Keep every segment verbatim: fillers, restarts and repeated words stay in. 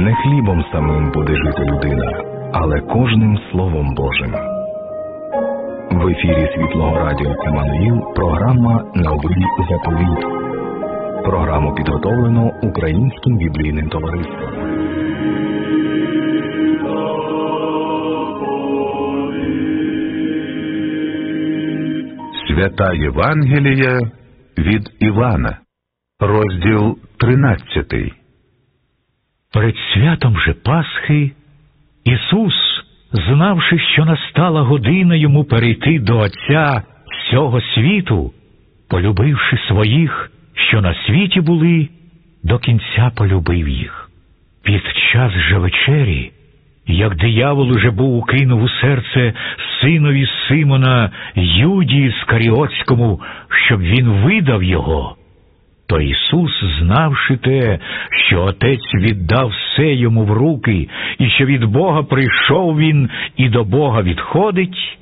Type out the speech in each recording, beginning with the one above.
Не хлібом самим буде жити людина, але кожним Словом Божим. В ефірі Світлого Радіо Еммануїл програма «Новий заповіт». Програму підготовлено Українським біблійним товариством. Свята Євангелія від Івана, розділ тринадцятий. Перед святом же Пасхи Ісус, знавши, що настала година йому перейти до Отця всього світу, полюбивши своїх, що на світі були, до кінця полюбив їх. Під час же вечері, як диявол уже був укинув у серце синові Симона Юді Іскаріотському, щоб він видав його, то Ісус, знавши те, що Отець віддав все йому в руки, і що від Бога прийшов він і до Бога відходить,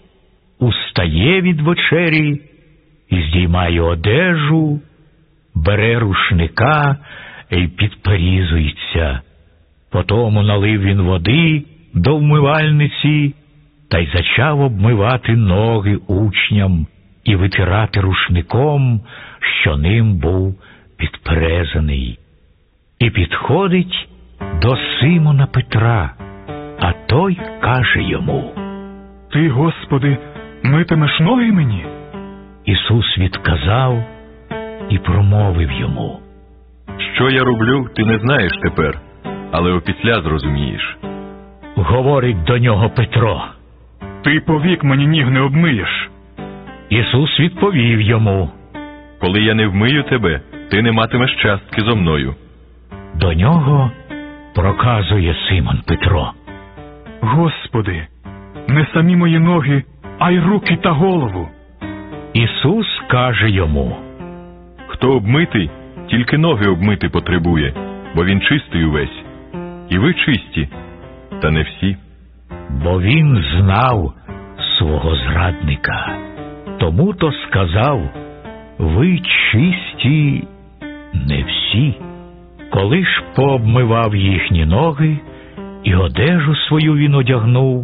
устає від вечері і здіймає одежу, бере рушника і підперізується. Потому налив він води до вмивальниці та й зачав обмивати ноги учням і витирати рушником, що ним був підперезаний. І підходить до Симона Петра, а той каже йому: «Ти, Господи, митимеш ноги мені?» Ісус відказав і промовив йому: «Що я роблю, ти не знаєш тепер, але опісля зрозумієш». Говорить до нього Петро: «Ти повік мені ніг не обмиєш». Ісус відповів йому: «Коли я не вмию тебе, ти не матимеш частки зо мною». До нього проказує Симон Петро: «Господи, не самі мої ноги, а й руки та голову». Ісус каже йому: «Хто обмитий, тільки ноги обмити потребує, бо він чистий увесь. І ви чисті, та не всі». Бо він знав свого зрадника. Тому то сказав: «Ви чисті, не всі». Коли ж пообмивав їхні ноги, і одежу свою він одягнув,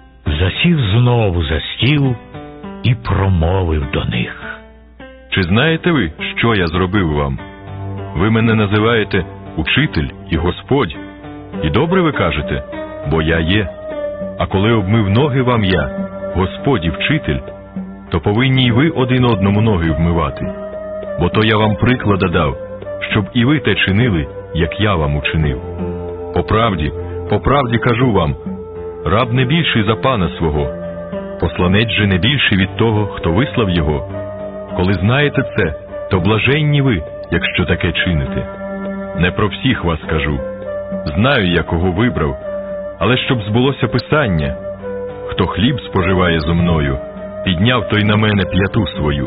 засів знову за стіл і промовив до них: «Чи знаєте ви, що я зробив вам? Ви мене називаєте Учитель і Господь. І добре ви кажете, бо я є. А коли обмив ноги вам я, Господь і Вчитель, то повинні й ви один одному ноги вмивати. Бо то я вам приклада дав, щоб і ви те чинили, як я вам учинив. По правді, по правді кажу вам, раб не більший за пана свого, посланець же не більший від того, хто вислав його. Коли знаєте це, то блаженні ви, якщо таке чините. Не про всіх вас кажу. Знаю я, кого вибрав, але щоб збулося Писання: хто хліб споживає зо мною, підняв той на мене п'яту свою.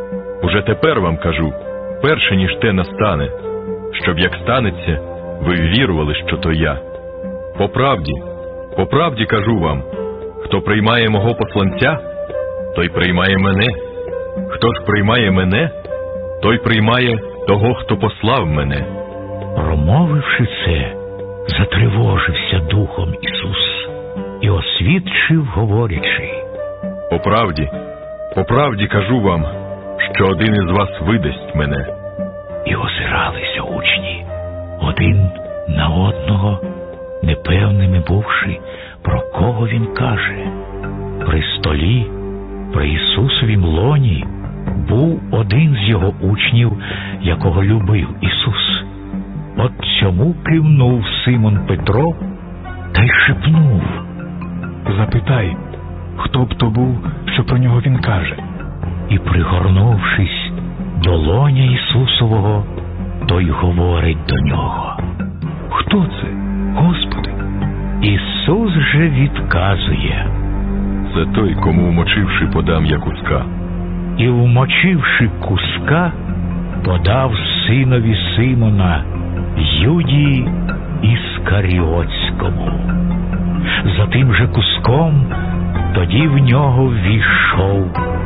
Уже тепер вам кажу, перше ніж те настане, щоб як станеться, ви ввірували, що то я. По правді, по правді кажу вам, хто приймає мого посланця, той приймає мене. Хто ж приймає мене, той приймає того, хто послав мене». Промовивши це, затривожився духом Ісус і освідчив, говорячи: «По правді, по правді кажу вам, що один із вас видасть мене». І озиралися учні один на одного, непевними бувши, про кого він каже. При столі, при Ісусовім лоні, був один з його учнів, якого любив Ісус. От цьому кивнув Симон Петро та й шепнув: «Запитай, хто б то був, що про нього він каже». І, пригорнувшись до лоня Ісусового, той говорить до нього: «Хто це, Господи?» Ісус же відказує: «Це той, кому, вмочивши, подам я куска». І, вмочивши куска, подав синові Симона Юді Іскаріотському. За тим же куском тоді в нього ввійшов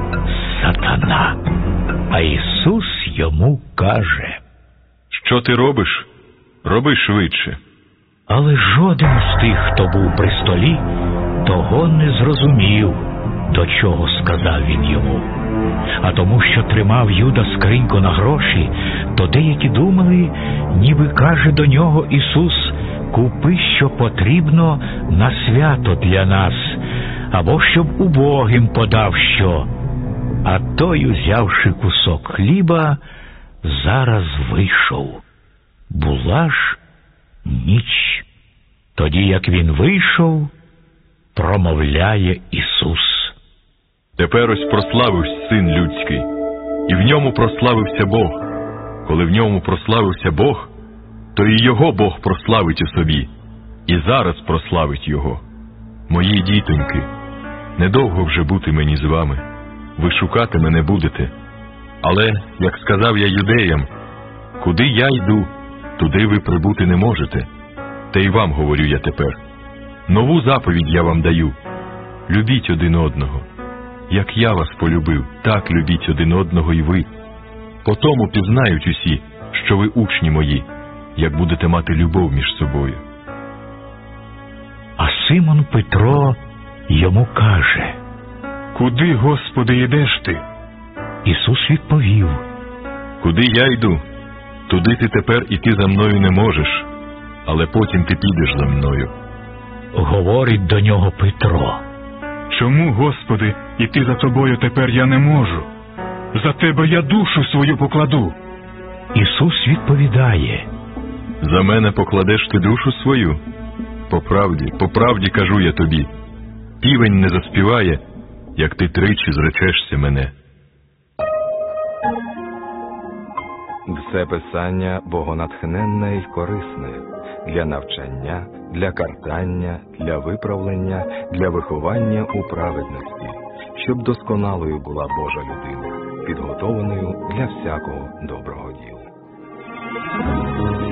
сатана. А Ісус йому каже: «Що ти робиш? Роби швидше». Але жоден з тих, хто був при столі, того не зрозумів, до чого сказав він йому. А тому, що тримав Юда скриньку на гроші, то деякі думали, ніби каже до нього Ісус: «Купи, що потрібно на свято для нас, або щоб убогим подав що». А той, узявши кусок хліба, зараз вийшов. Була ж ніч. Тоді, як він вийшов, промовляє Ісус: «Тепер ось прославився Син Людський, і в ньому прославився Бог. Коли в ньому прославився Бог, то і його Бог прославить у собі, і зараз прославить його. Мої дітоньки, недовго вже бути мені з вами, ви шукати мене будете. Але, як сказав я юдеям, куди я йду, туди ви прибути не можете. Та й вам говорю я тепер. Нову заповідь я вам даю. Любіть один одного. Як я вас полюбив, так любіть один одного і ви. По тому пізнають усі, що ви учні мої, як будете мати любов між собою». А Симон Петро йому каже: «Куди, Господи, йдеш ти?» Ісус відповів: «Куди я йду, туди ти тепер іти за мною не можеш, але потім ти підеш за мною». Говорить до нього Петро: «Чому, Господи, іти за тобою тепер я не можу? За тебе я душу свою покладу». Ісус відповідає: «За мене покладеш ти душу свою? По правді, по правді кажу я тобі, півень не заспіває, як ти тричі зречешся мене». Все писання богонатхненне й корисне для навчання, для картання, для виправлення, для виховання у праведності, щоб досконалою була Божа людина, підготованою для всякого доброго діла.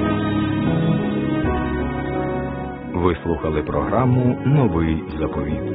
Ви слухали програму «Новий заповіт».